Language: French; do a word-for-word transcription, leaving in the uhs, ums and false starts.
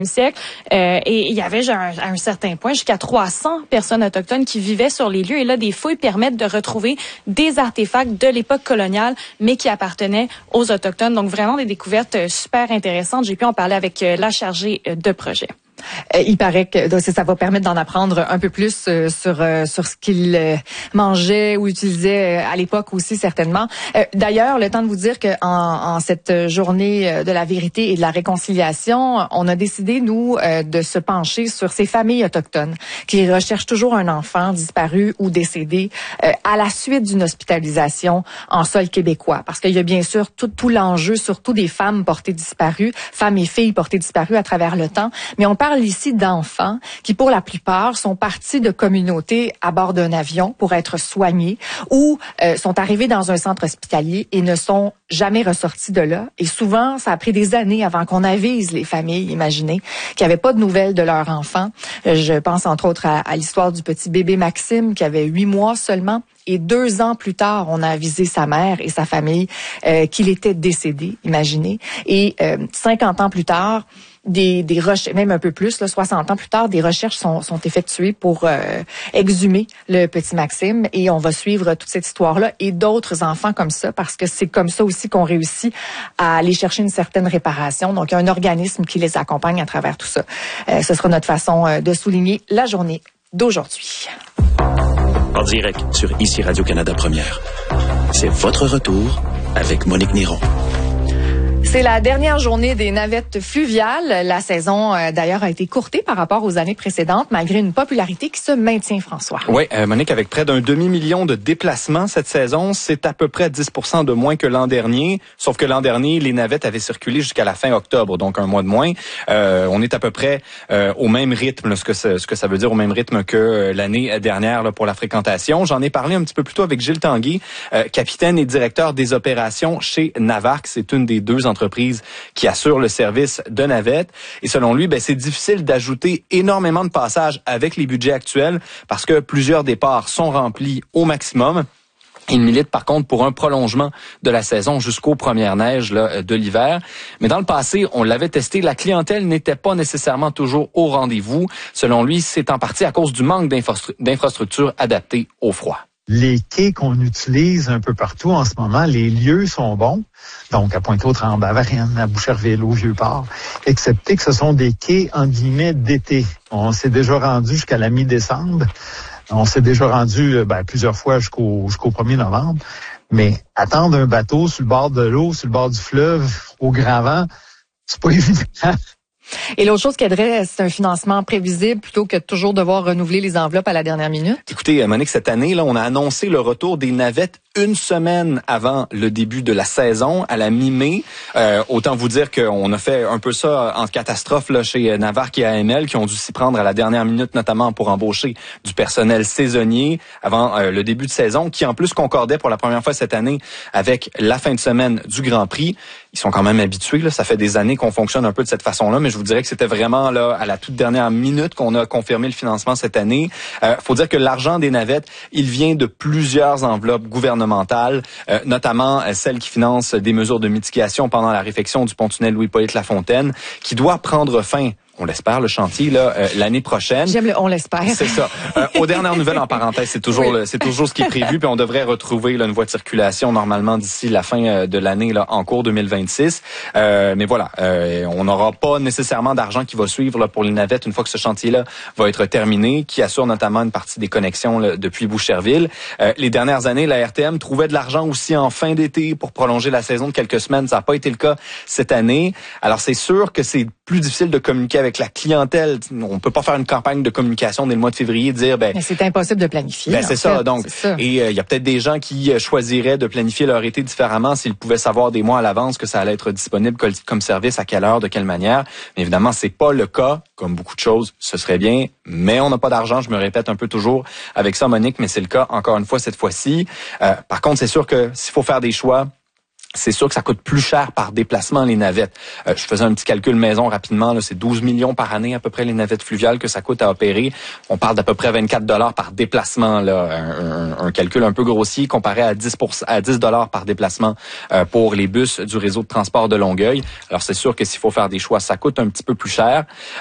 siècle. Euh, et il y avait genre, à un certain point jusqu'à trois cents personnes autochtones qui vivaient sur les lieux. Et là, des fouilles permettent de retrouver des artefacts de l'époque coloniale, mais qui appartenaient aux Autochtones. Donc, vraiment des découvertes super intéressantes. J'ai pu en parler avec la chargée de projet. Euh, il paraît que ça va permettre d'en apprendre un peu plus euh, sur euh, sur ce qu'ils euh, mangeaient ou utilisaient euh, à l'époque aussi certainement. Euh, D'ailleurs, le temps de vous dire que en, en cette journée de la vérité et de la réconciliation, on a décidé nous euh, de se pencher sur ces familles autochtones qui recherchent toujours un enfant disparu ou décédé euh, à la suite d'une hospitalisation en sol québécois, parce qu'il y a bien sûr tout, tout l'enjeu, surtout des femmes portées disparues, femmes et filles portées disparues à travers le temps, mais on parle ici d'enfants qui, pour la plupart, sont partis de communautés à bord d'un avion pour être soignés ou euh, sont arrivés dans un centre hospitalier et ne sont jamais ressortis de là. Et souvent, ça a pris des années avant qu'on avise les familles, imaginez, qui n'avaient pas de nouvelles de leur enfant. Je pense entre autres à, à l'histoire du petit bébé Maxime qui avait huit mois seulement. Et deux ans plus tard, on a avisé sa mère et sa famille euh, qu'il était décédé, imaginez. Et euh, cinquante ans plus tard, des, des recherches, même un peu plus, là, soixante ans plus tard, des recherches sont, sont effectuées pour euh, exhumer le petit Maxime. Et on va suivre toute cette histoire-là et d'autres enfants comme ça, parce que c'est comme ça aussi qu'on réussit à aller chercher une certaine réparation. Donc, il y a un organisme qui les accompagne à travers tout ça. Euh, ce sera notre façon euh, de souligner la journée d'aujourd'hui. En direct sur Ici Radio-Canada Première. C'est votre retour avec Monique Néron. C'est la dernière journée des navettes fluviales. La saison, euh, d'ailleurs, a été courtée par rapport aux années précédentes, malgré une popularité qui se maintient, François. Oui, euh, Monique, avec près d'un demi-million de déplacements cette saison, c'est à peu près dix pour cent de moins que l'an dernier. Sauf que l'an dernier, les navettes avaient circulé jusqu'à la fin octobre, donc un mois de moins. Euh, on est à peu près euh, au même rythme, là, ce que ça, ce que ça veut dire, au même rythme que euh, l'année dernière là, pour la fréquentation. J'en ai parlé un petit peu plus tôt avec Gilles Tanguay, euh, capitaine et directeur des opérations chez Navarque. C'est une des deux entreprises qui assure le service de navette. Et selon lui, ben, c'est difficile d'ajouter énormément de passages avec les budgets actuels parce que plusieurs départs sont remplis au maximum. Il milite par contre pour un prolongement de la saison jusqu'aux premières neiges là, de l'hiver. Mais dans le passé, on l'avait testé, la clientèle n'était pas nécessairement toujours au rendez-vous. Selon lui, c'est en partie à cause du manque d'infrastru- d'infrastructures adaptées au froid. Les quais qu'on utilise un peu partout en ce moment, les lieux sont bons. Donc, à Pointe-aux-Trembles, à Varennes, à Boucherville, au Vieux-Port, excepté que ce sont des quais, en guillemets, d'été. On s'est déjà rendu jusqu'à la mi-décembre. On s'est déjà rendu ben, plusieurs fois jusqu'au, jusqu'au premier novembre. Mais attendre un bateau sur le bord de l'eau, sur le bord du fleuve, au grand vent, c'est pas évident. Et l'autre chose qui aiderait, c'est un financement prévisible plutôt que de toujours devoir renouveler les enveloppes à la dernière minute. Écoutez, Monique, cette année, là, on a annoncé le retour des navettes une semaine avant le début de la saison, à la mi-mai. Euh, autant vous dire qu'on a fait un peu ça en catastrophe là, chez Navarque et A M L, qui ont dû s'y prendre à la dernière minute, notamment pour embaucher du personnel saisonnier avant euh, le début de saison, qui en plus concordait pour la première fois cette année avec la fin de semaine du Grand Prix. Ils sont quand même habitués, là. Ça fait des années qu'on fonctionne un peu de cette façon-là, mais je vous dirais que c'était vraiment là à la toute dernière minute qu'on a confirmé le financement cette année. Euh, faut dire que l'argent des navettes, il vient de plusieurs enveloppes gouvernementales, euh, notamment euh, celle qui finance des mesures de mitigation pendant la réfection du pont-tunnel Louis-Hippolyte Lafontaine, qui doit prendre fin. On l'espère, le chantier là euh, l'année prochaine. J'aime le on l'espère. C'est ça. Euh, aux dernières nouvelles, en parenthèse, c'est toujours oui. le, c'est toujours ce qui est prévu, puis on devrait retrouver là, une voie de circulation normalement d'ici la fin euh, de l'année là en cours deux mille vingt-six. Euh, mais voilà, euh, on n'aura pas nécessairement d'argent qui va suivre là, pour les navettes une fois que ce chantier-là va être terminé, qui assure notamment une partie des connexions là, depuis Boucherville. Euh, les dernières années, la R T M trouvait de l'argent aussi en fin d'été pour prolonger la saison de quelques semaines. Ça n'a pas été le cas cette année. Alors c'est sûr que c'est plus difficile de communiquer avec la clientèle. On peut pas faire une campagne de communication dès le mois de février, dire ben mais c'est impossible de planifier. Ben c'est ça. Fait, donc c'est ça. Et il euh, y a peut-être des gens qui euh, choisiraient de planifier leur été différemment s'ils pouvaient savoir des mois à l'avance que ça allait être disponible comme, comme service, à quelle heure, de quelle manière. Mais évidemment, c'est pas le cas. Comme beaucoup de choses, ce serait bien, mais on n'a pas d'argent. Je me répète un peu toujours avec ça, Monique, mais c'est le cas encore une fois cette fois-ci. Euh, par contre, c'est sûr que s'il faut faire des choix, c'est sûr que ça coûte plus cher par déplacement, les navettes. Euh, je faisais un petit calcul maison rapidement, là, c'est douze millions par année à peu près les navettes fluviales que ça coûte à opérer. On parle d'à peu près vingt-quatre dollars par déplacement, là, un, un, un calcul un peu grossier comparé à dix pour cent, à dix dollars par déplacement euh, pour les bus du réseau de transport de Longueuil. Alors c'est sûr que s'il faut faire des choix, ça coûte un petit peu plus cher.